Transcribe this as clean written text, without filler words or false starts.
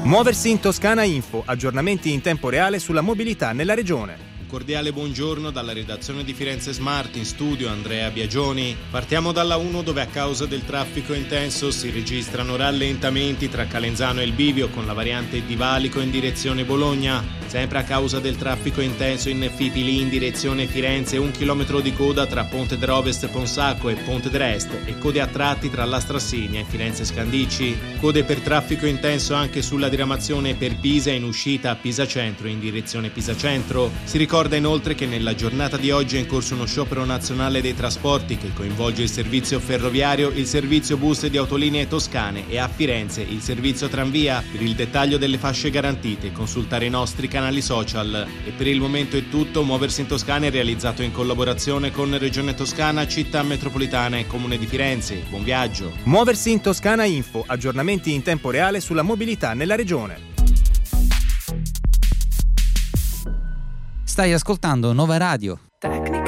Muoversi in Toscana Info, aggiornamenti in tempo reale sulla mobilità nella regione. Cordiale buongiorno dalla redazione di Firenze Smart, in studio Andrea Biagioni. Partiamo dalla 1 dove a causa del traffico intenso si registrano rallentamenti tra Calenzano e il Bivio con la variante di Valico in direzione Bologna. Sempre a causa del traffico intenso in Fipili in direzione Firenze, 1 chilometro di coda tra Ponte d'Ovest Ponsacco e Ponte d'Est e code a tratti tra la Strassigna e Firenze Scandicci. Code per traffico intenso anche sulla diramazione per Pisa in uscita a Pisa Centro in direzione Pisa Centro. Si ricorda inoltre che nella giornata di oggi è in corso uno sciopero nazionale dei trasporti che coinvolge il servizio ferroviario, il servizio bus di autolinee toscane e a Firenze il servizio tranvia. Per il dettaglio delle fasce garantite consultare i nostri canali social. E per il momento è tutto. Muoversi in Toscana è realizzato in collaborazione con Regione Toscana, Città Metropolitana e Comune di Firenze. Buon viaggio. Muoversi in Toscana Info, aggiornamenti in tempo reale sulla mobilità nella regione. Stai ascoltando Nova Radio. Tecnica